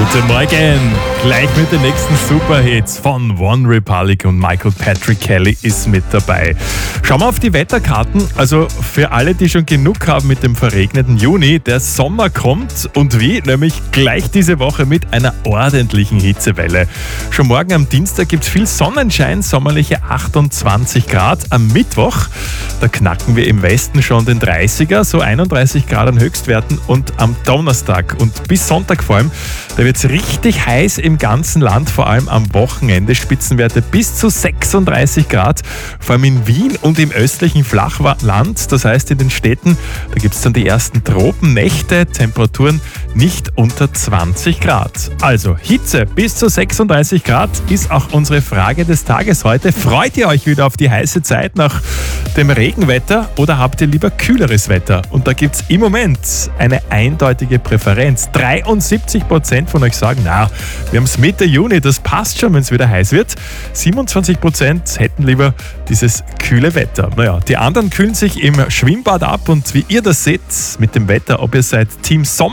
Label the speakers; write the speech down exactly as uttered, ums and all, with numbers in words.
Speaker 1: Guten Morgen! Gleich mit den nächsten Superhits von One Republic und Michael Patrick Kelly ist mit dabei. Schauen wir auf die Wetterkarten. Also für alle, die schon genug haben mit dem verregneten Juni, der Sommer kommt und wie? Nämlich gleich diese Woche mit einer ordentlichen Hitzewelle. Schon morgen am Dienstag gibt es viel Sonnenschein, sommerliche achtundzwanzig Grad. Am Mittwoch, da knacken wir im Westen schon den dreißiger, so einunddreißig Grad an Höchstwerten und am Donnerstag und bis Sonntag vor allem, da wird es richtig heiß im ganzen Land, vor allem am Wochenende. Spitzenwerte bis zu sechsunddreißig Grad, vor allem in Wien und im östlichen Flachland, das heißt in den Städten, da gibt es dann die ersten Tropennächte, Temperaturen nicht unter zwanzig Grad. Also Hitze bis zu sechsunddreißig Grad ist auch unsere Frage des Tages heute. Freut ihr euch wieder auf die heiße Zeit nach dem Regenwetter oder habt ihr lieber kühleres Wetter? Und da gibt es im Moment eine eindeutige Präferenz. dreiundsiebzig Prozent von euch sagen, na, wir haben es Mitte Juni, das passt schon, wenn es wieder heiß wird. siebenundzwanzig Prozent hätten lieber dieses kühle Wetter. Naja, die anderen kühlen sich im Schwimmbad ab und wie ihr das seht mit dem Wetter, ob ihr seid Team Sommer